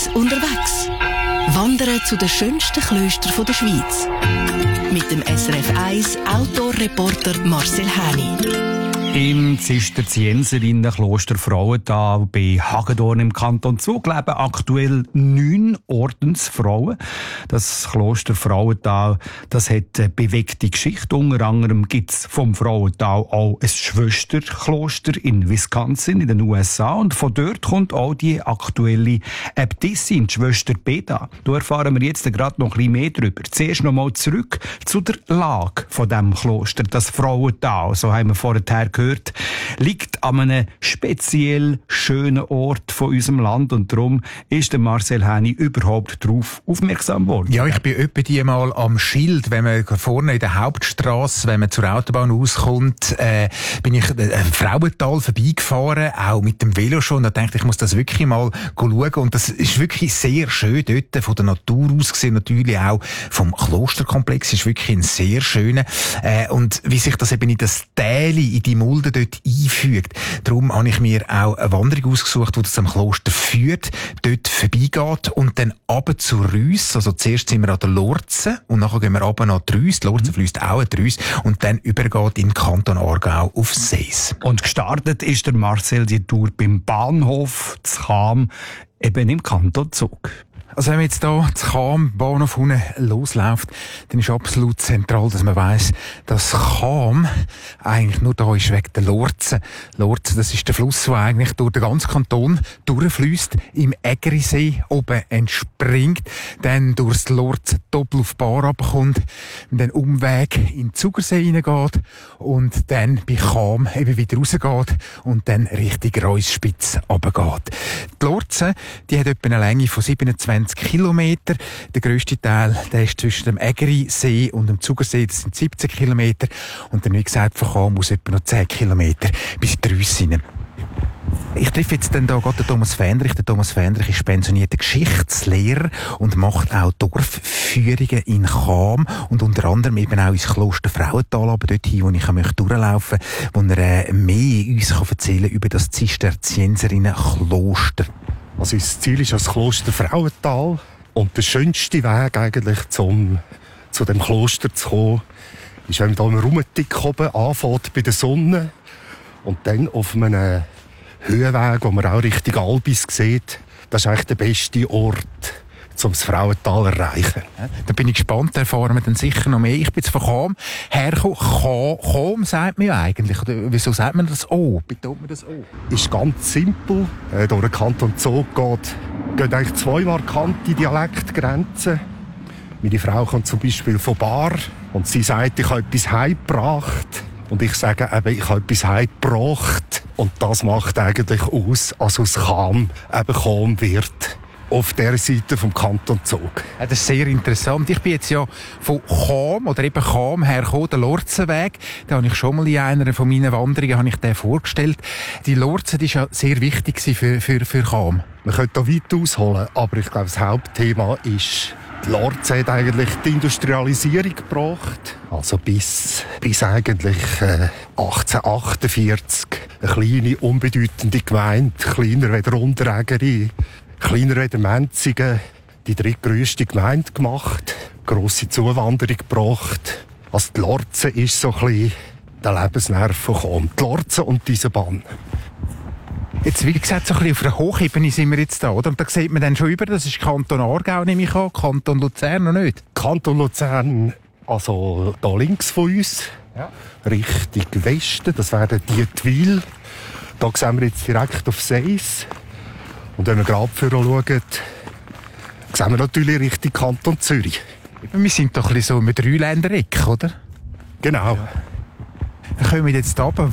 unterwegs. Wandern zu den schönsten Klöstern der Schweiz. Mit dem SRF 1 Outdoor-Reporter Marcel Häni. Im Zisterzienserinnenkloster Frauental bei Hagedorn im Kanton Zug leben aktuell 9 Ordensfrauen. Das Kloster Frauental, das hat eine bewegte Geschichte. Unter anderem gibt es vom Frauental auch ein Schwesterkloster in Wisconsin in den USA. Und von dort kommt auch die aktuelle Äbtissin, die Schwester Beda. Da erfahren wir jetzt gerade noch ein bisschen mehr darüber. Zuerst noch mal zurück zu der Lage von diesem Kloster. Das Frauental, so haben wir vorher gehört, liegt an einem speziell schönen Ort von unserem Land und darum ist der Marcel Häni überhaupt darauf aufmerksam geworden. Ja, ich bin etwa die mal am Schild, wenn man vorne in der Hauptstrasse, wenn man zur Autobahn rauskommt, bin ich Frauental vorbeigefahren, auch mit dem Velo schon, da dachte ich, muss das wirklich mal schauen und das ist wirklich sehr schön dort, von der Natur aus gesehen, natürlich auch vom Klosterkomplex, ist wirklich ein sehr schöner und wie sich das eben in das Täli, in die Mulde dort einfügt. Darum habe ich mir auch eine Wanderung ausgesucht, die das am Kloster führt, dort vorbeigeht und dann runter zu Rüss. Also zuerst sind wir an der Lorze und nachher gehen wir runter nach die Rüss. Die Lorze fließt auch an die Rüss und dann übergeht im Kanton Aargau auf Seis. Und gestartet ist der Marcel die Tour beim Bahnhof zu Cham, eben im Kanton Zug. Also wenn man jetzt hier zu Cham, Bahnhof unten losläuft, dann ist absolut zentral, dass man weiss, dass Cham eigentlich nur da ist wegen der Lorze. Lorze, das ist der Fluss, der eigentlich durch den ganzen Kanton durchfliesst, im Ägerisee oben entspringt, dann durchs Lorze doppelt auf die Bar runterkommt, dann Umweg in den Zugersee reingeht und dann bei Cham eben wieder rausgeht und dann Richtung Reusspitz runtergeht. Die Lorze, die hat etwa eine Länge von 27 Kilometer. Der grösste Teil, der ist zwischen dem Ägerisee und dem Zugersee, das sind 17 Kilometer. Und dann, wie gesagt, von Cham aus etwa noch 10 Kilometer bis in die Rüss hinein. Ich treffe jetzt dann da gerade den Thomas Fendrich. Der Thomas Fendrich ist pensionierter Geschichtslehrer und macht auch Dorfführungen in Cham und unter anderem eben auch ins Kloster Frauental, aber dorthin, wo ich durchlaufen möchte, wo er mehr uns erzählen kann über das Zisterzienserinnenkloster. Also unser Ziel ist das Kloster Frauental und der schönste Weg eigentlich, zu dem Kloster zu kommen, ist, wenn man da im Rumentick oben anfängt bei der Sonne und dann auf einem Höhenweg, wo man auch Richtung Albis sieht, das ist eigentlich der beste Ort, um das Frauental zu erreichen. Ja, da bin ich gespannt, da erfahren wir dann sicher noch mehr. Ich bin jetzt von Cham hergekommen. Cham sagt man ja eigentlich. Oder wieso sagt man das O? Betont man das O? Ist ganz simpel. Durch den Kanton Zug gehen eigentlich 2 markante Dialektgrenzen. Meine Frau kommt zum Beispiel von Bar und sie sagt, ich habe etwas heimgebracht. Und ich sage eben, ich habe etwas heimgebracht. Und das macht eigentlich aus, als aus Cham eben Cham wird. Auf der Seite vom Kanton Zug. Ja, das ist sehr interessant. Ich bin jetzt ja von Cham, oder eben Cham hergekommen, der Lorzenweg. Da habe ich schon mal in einer von meinen Wanderungen habe ich den vorgestellt. Die Lorze, die ist ja sehr wichtig für Cham. Man könnte da weit ausholen, aber ich glaube, das Hauptthema ist, die Lorze hat eigentlich die Industrialisierung gebracht. Also bis eigentlich 1848. Eine kleine, unbedeutende Gemeinde, kleiner als Unterägeri. Kleiner als Menzigen, die drittgrösste Gemeinde gemacht, grosse Zuwanderung gebracht. Also die Lorze ist so ein bisschen der Lebensnerv von Cham. Die Lorze und diese Bahn. Jetzt, wie gesagt, so ein bisschen auf der Hochebene sind wir jetzt da, oder? Und da sieht man dann schon über, das ist Kanton Aargau, nehme ich an, Kanton Luzern noch nicht. Kanton Luzern, also da links von uns, ja. Richtung Westen, das wäre Dietwil. Da sehen wir jetzt direkt auf Seis. Und wenn wir gerade vorher schauen, sehen wir natürlich Richtung Kanton Zürich. Wir sind doch ein bisschen so im Dreiländereck, oder? Genau. Dann kommen wir jetzt runter.